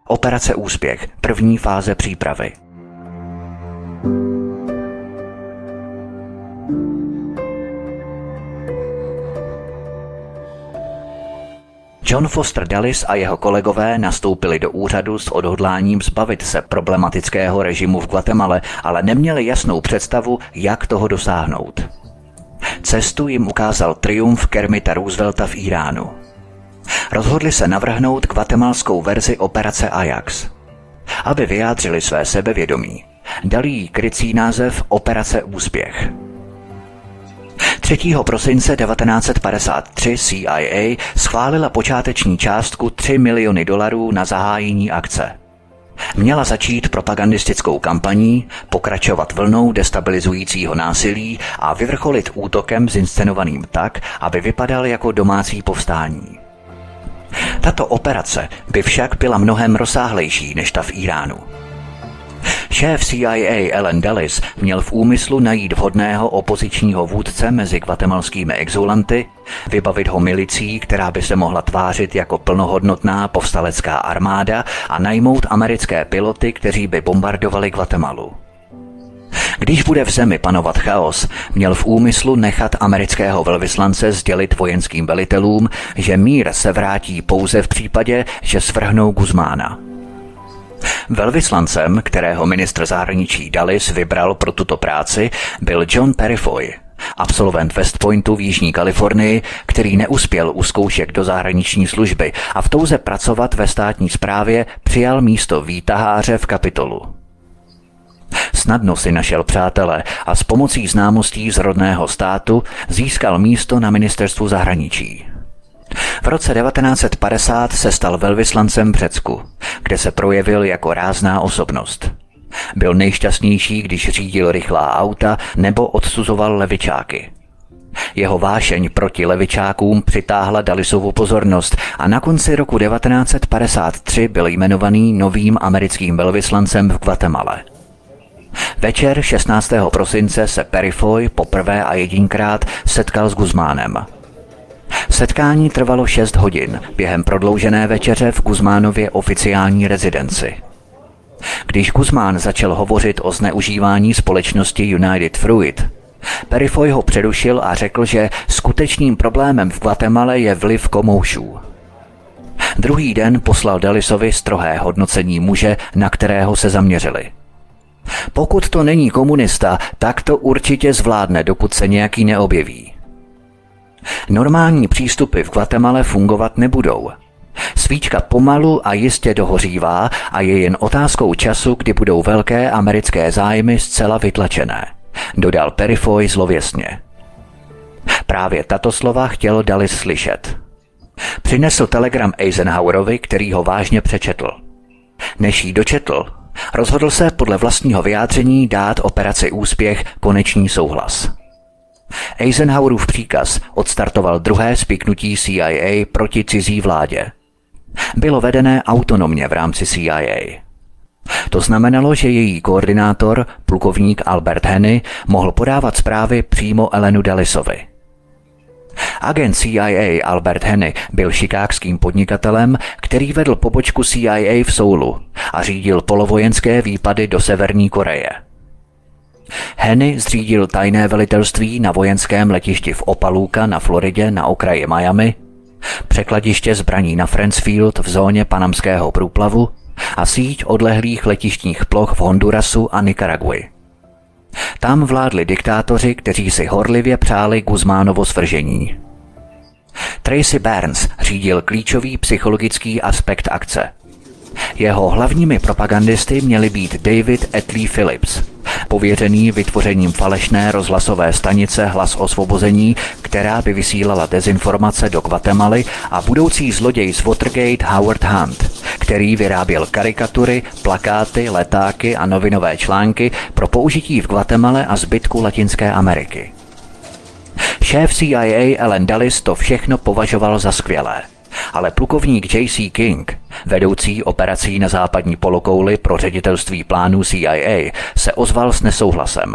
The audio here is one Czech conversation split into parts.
Operace Úspěch, první fáze přípravy. John Foster Dulles a jeho kolegové nastoupili do úřadu s odhodláním zbavit se problematického režimu v Guatemale, ale neměli jasnou představu, jak toho dosáhnout. Cestu jim ukázal triumf Kermita Roosevelta v Iránu. Rozhodli se navrhnout guatemalskou verzi operace Ajax. Aby vyjádřili své sebevědomí, dali jí krycí název Operace Úspěch. 3. prosince 1953 CIA schválila počáteční částku $3 miliony na zahájení akce. Měla začít propagandistickou kampaní, pokračovat vlnou destabilizujícího násilí a vyvrcholit útokem zinscenovaným tak, aby vypadal jako domácí povstání. Tato operace by však byla mnohem rozsáhlejší než ta v Iránu. Šéf CIA Allen Dulles měl v úmyslu najít vhodného opozičního vůdce mezi guatemalskými exulanty, vybavit ho milicí, která by se mohla tvářit jako plnohodnotná povstalecká armáda a najmout americké piloty, kteří by bombardovali Guatemalu. Když bude v zemi panovat chaos, měl v úmyslu nechat amerického velvyslance sdělit vojenským velitelům, že mír se vrátí pouze v případě, že svrhnou Guzmána. Velvyslancem, kterého ministr zahraničí Dulles vybral pro tuto práci, byl John Perifoy, absolvent West Pointu v Jižní Kalifornii, který neuspěl u zkoušek do zahraniční služby a v touze pracovat ve státní správě přijal místo výtaháře v Kapitolu. Snadno si našel přátele a s pomocí známostí z rodného státu získal místo na ministerstvu zahraničí. V roce 1950 se stal velvyslancem v Řecku, kde se projevil jako rázná osobnost. Byl nejšťastnější, když řídil rychlá auta nebo odsuzoval levičáky. Jeho vášeň proti levičákům přitáhla Dullesovu pozornost a na konci roku 1953 byl jmenovaný novým americkým velvyslancem v Guatemale. Večer 16. prosince se Perifoy poprvé a jedinkrát setkal s Guzmánem. Setkání trvalo 6 hodin během prodloužené večeře v Guzmánově oficiální rezidenci. Když Guzmán začal hovořit o zneužívání společnosti United Fruit, Perifoy ho přerušil a řekl, že skutečným problémem v Guatemale je vliv komoušů. Druhý den poslal Dullesovi strohé hodnocení muže, na kterého se zaměřili. Pokud to není komunista, tak to určitě zvládne, dokud se nějaký neobjeví. Normální přístupy v Guatemale fungovat nebudou. Svíčka pomalu a jistě dohořívá a je jen otázkou času, kdy budou velké americké zájmy zcela vytlačené, dodal Perifoy zlověsně. Právě tato slova chtěl Dulles slyšet. Přinesl telegram Eisenhowerovi, který ho vážně přečetl. Než ji dočetl, rozhodl se podle vlastního vyjádření dát operaci Úspěch konečný souhlas. Eisenhowerův příkaz odstartoval druhé spiknutí CIA proti cizí vládě. Bylo vedené autonomně v rámci CIA. To znamenalo, že její koordinátor, plukovník Albert Henny, mohl podávat zprávy přímo Allenu Dullesovi. Agent CIA Albert Henny byl chicagským podnikatelem, který vedl pobočku CIA v Soulu a řídil polovojenské výpady do Severní Koreje. Henny zřídil tajné velitelství na vojenském letišti v Opaluca na Floridě na okraji Miami, překladiště zbraní na Friendsfield v zóně Panamského průplavu a síť odlehlých letištních ploch v Hondurasu a Nikaraguji. Tam vládli diktátoři, kteří si horlivě přáli Guzmánovo svržení. Tracy Burns řídil klíčový psychologický aspekt akce. Jeho hlavními propagandisty měli být David Atlee Phillips, pověřený vytvořením falešné rozhlasové stanice Hlas osvobození, která by vysílala dezinformace do Guatemaly, a budoucí zloděj z Watergate Howard Hunt, který vyráběl karikatury, plakáty, letáky a novinové články pro použití v Guatemale a zbytku Latinské Ameriky. Šéf CIA Allen Dulles to všechno považoval za skvělé, ale plukovník J.C. King, vedoucí operací na západní polokouli pro ředitelství plánů CIA, se ozval s nesouhlasem.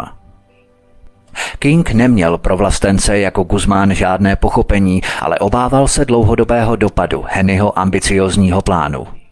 King neměl pro vlastence jako Guzmán žádné pochopení, ale obával se dlouhodobého dopadu Hennyho ambiciózního plánu.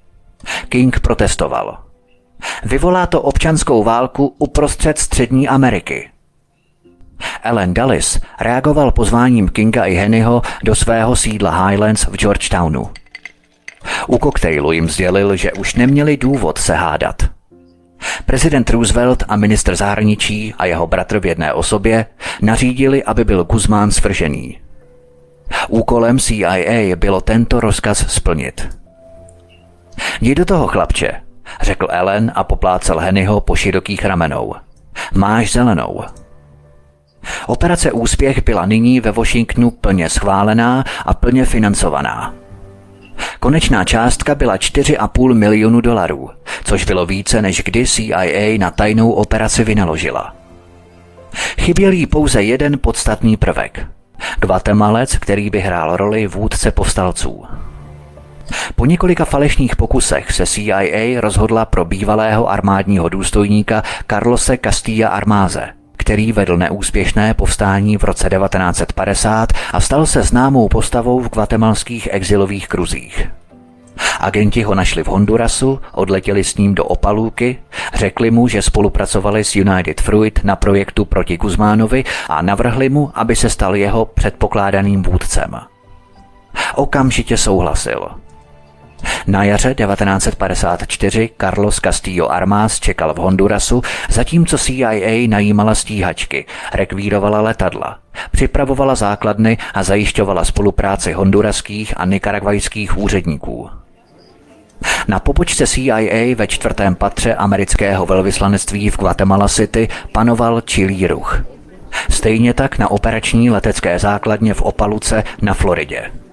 King protestoval. Vyvolá to občanskou válku uprostřed Střední Ameriky. Allen Dulles reagoval pozváním Kinga i Hennyho do svého sídla Highlands v Georgetownu. U koktejlu jim sdělil, že už neměli důvod se hádat. Prezident Roosevelt a ministr zahraničí a jeho bratr v jedné osobě nařídili, aby byl Guzmán svržený. Úkolem CIA bylo tento rozkaz splnit. Jdi do toho, chlapče, řekl Allen a poplácal Hennyho po širokých ramenou. Máš zelenou. Operace Úspěch byla nyní ve Washingtonu plně schválená a plně financovaná. Konečná částka byla $4,5 milionu, což bylo více, než kdy CIA na tajnou operaci vynaložila. Chyběl jí pouze jeden podstatný prvek. Guatemalec, který by hrál roli vůdce povstalců. Po několika falešných pokusech se CIA rozhodla pro bývalého armádního důstojníka Carlose Castilla Armáze, který vedl neúspěšné povstání v roce 1950 a stal se známou postavou v guatemalských exilových kruzích. Agenti ho našli v Hondurasu, odletěli s ním do Opaluky, řekli mu, že spolupracovali s United Fruit na projektu proti Guzmánovi a navrhli mu, aby se stal jeho předpokládaným vůdcem. Okamžitě souhlasil. Na jaře 1954 Carlos Castillo Armas čekal v Hondurasu, zatímco CIA najímala stíhačky, rekvírovala letadla, připravovala základny a zajišťovala spolupráci honduraských a nikaragvajských úředníků. Na pobočce CIA ve 4. patře amerického velvyslanectví v Guatemala City panoval čilý ruch. Stejně tak na operační letecké základně v Opaluce na Floridě.